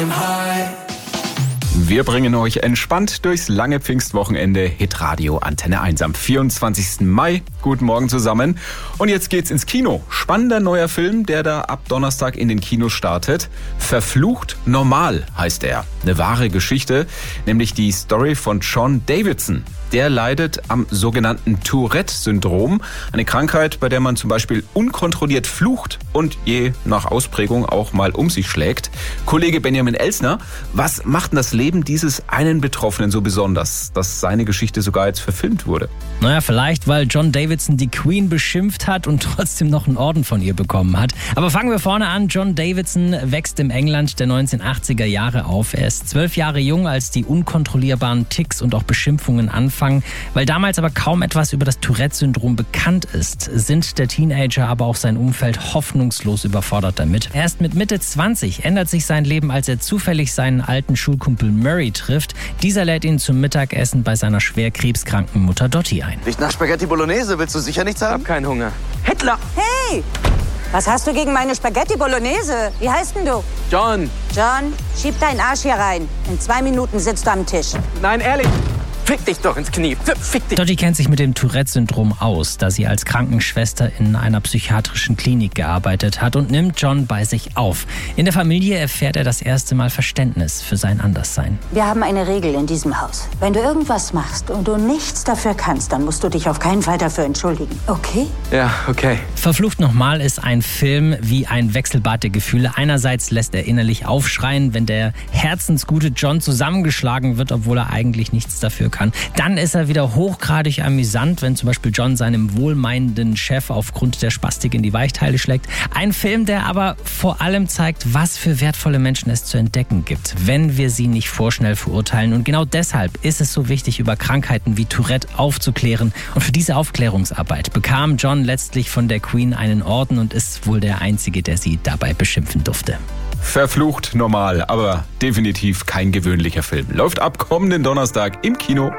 Wir bringen euch entspannt durchs lange Pfingstwochenende. Hitradio Antenne 1 am 24. Mai. Guten Morgen zusammen. Und jetzt geht's ins Kino. Spannender neuer Film, der da ab Donnerstag in den Kinos startet. Verflucht normal heißt er. Eine wahre Geschichte, nämlich die Story von John Davidson. Der leidet am sogenannten Tourette-Syndrom, eine Krankheit, bei der man zum Beispiel unkontrolliert flucht und je nach Ausprägung auch mal um sich schlägt. Kollege Benjamin Elsner, was macht denn das Leben dieses einen Betroffenen so besonders, dass seine Geschichte sogar jetzt verfilmt wurde? Naja, vielleicht, weil John Davidson die Queen beschimpft hat und trotzdem noch einen Orden von ihr bekommen hat. Aber fangen wir vorne an. John Davidson wächst im England der 1980er Jahre auf. Er ist 12 Jahre jung, als die unkontrollierbaren Ticks und auch Beschimpfungen anfangen. Weil damals aber kaum etwas über das Tourette-Syndrom bekannt ist, sind der Teenager, aber auch sein Umfeld hoffnungslos überfordert damit. Erst mit Mitte 20 ändert sich sein Leben, als er zufällig seinen alten Schulkumpel Murray trifft. Dieser lädt ihn zum Mittagessen bei seiner schwer krebskranken Mutter Dottie ein. Riecht nach Spaghetti Bolognese, willst du sicher nichts haben? Ich hab keinen Hunger. Hitler! Hey! Was hast du gegen meine Spaghetti Bolognese? Wie heißt denn du? John! John, schieb deinen Arsch hier rein. In 2 Minuten sitzt du am Tisch. Nein, ehrlich! Fick dich doch ins Knie. Fick dich. Dottie kennt sich mit dem Tourette-Syndrom aus, da sie als Krankenschwester in einer psychiatrischen Klinik gearbeitet hat und nimmt John bei sich auf. In der Familie erfährt er das erste Mal Verständnis für sein Anderssein. Wir haben eine Regel in diesem Haus. Wenn du irgendwas machst und du nichts dafür kannst, dann musst du dich auf keinen Fall dafür entschuldigen. Okay? Ja, okay. Verflucht nochmal ist ein Film wie ein Wechselbad der Gefühle. Einerseits lässt er innerlich aufschreien, wenn der herzensgute John zusammengeschlagen wird, obwohl er eigentlich nichts dafür kann. Dann ist er wieder hochgradig amüsant, wenn zum Beispiel John seinem wohlmeinenden Chef aufgrund der Spastik in die Weichteile schlägt. Ein Film, der aber vor allem zeigt, was für wertvolle Menschen es zu entdecken gibt, wenn wir sie nicht vorschnell verurteilen. Und genau deshalb ist es so wichtig, über Krankheiten wie Tourette aufzuklären. Und für diese Aufklärungsarbeit bekam John letztlich von der Queen einen Orden und ist wohl der Einzige, der sie dabei beschimpfen durfte. Verflucht normal, aber definitiv kein gewöhnlicher Film. Läuft ab kommenden Donnerstag im Kino.